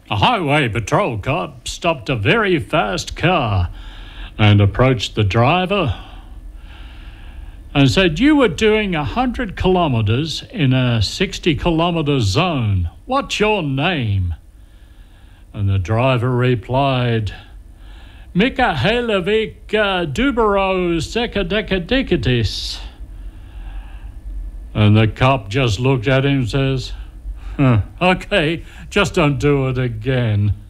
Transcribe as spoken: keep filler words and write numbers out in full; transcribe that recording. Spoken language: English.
A highway patrol cop stopped a very fast car and approached the driver and said, "You were doing one hundred kilometres in a sixty kilometre zone. What's your name?" And the driver replied, "Mikhailevik uh, Dubaro Sekadekadikatis." And the cop just looked at him and says, huh, "Okay, just don't do it again."